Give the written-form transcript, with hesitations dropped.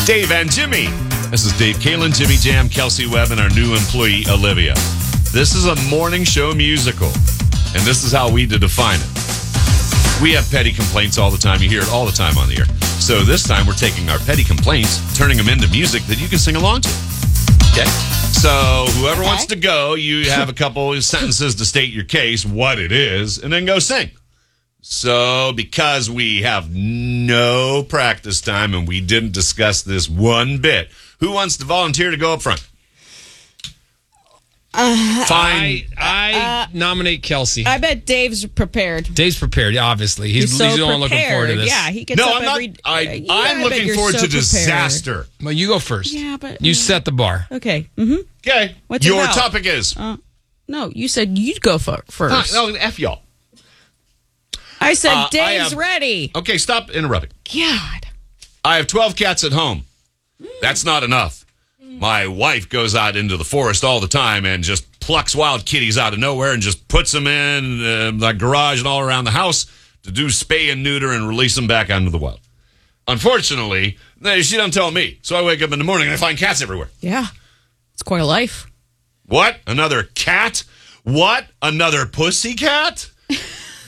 Dave and Jimmy. This is Dave Kalen, Jimmy Jam, Kelsey Webb, and our new employee, Olivia. This is a morning show musical, and this is how we define it. We have petty complaints all the time. You hear it all the time on the air. So this time we're taking our petty complaints, turning them into music that you can sing along to. Okay? So whoever wants to go, you have a couple of sentences to state your case, what it is, and then go sing. So because we have no practice time and we didn't discuss this one bit, who wants to volunteer to go up front? Fine. I nominate Kelsey. I bet Dave's prepared. Dave's prepared, obviously. He's so the one looking forward to this. Yeah, he gets up every... I'm looking forward to disaster. Well, you go first. Yeah, but... You set the bar. Okay. Mm-hmm. Okay. What's your about? topic is? No, you said you'd go first. No, F y'all. I said Dave's ready. Okay, stop interrupting. God. I have 12 cats at home. That's not enough. My wife goes out into the forest all the time and just plucks wild kitties out of nowhere and just puts them in the garage and all around the house to do spay and neuter and release them back out into the wild. Unfortunately, she doesn't tell me. So I wake up in the morning and I find cats everywhere. Yeah. It's quite a life. What? Another cat? What? Another pussy cat?